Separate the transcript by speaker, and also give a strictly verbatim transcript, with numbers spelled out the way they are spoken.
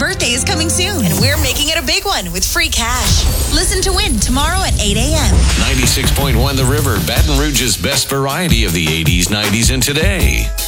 Speaker 1: birthday is coming soon, and we're making it a big one with free cash. Listen to win tomorrow at eight a.m.
Speaker 2: ninety-six point one The River, Baton Rouge's best variety of the eighties, nineties, and today.